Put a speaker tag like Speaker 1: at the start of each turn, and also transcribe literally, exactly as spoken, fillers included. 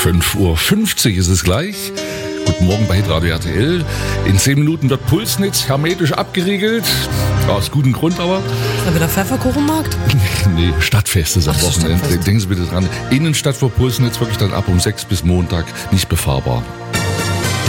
Speaker 1: fünf Uhr fünfzig ist es gleich. Guten Morgen bei Hitradio R T L. In zehn Minuten wird Pulsnitz hermetisch abgeriegelt. Aus gutem Grund aber.
Speaker 2: Ist da wieder Pfefferkuchenmarkt?
Speaker 1: Nee, Stadtfest ist am
Speaker 2: Ach,
Speaker 1: Wochenende.
Speaker 2: Stadtfest.
Speaker 1: Denken Sie bitte dran. Innenstadt vor Pulsnitz wirklich dann ab um sechs bis Montag nicht befahrbar.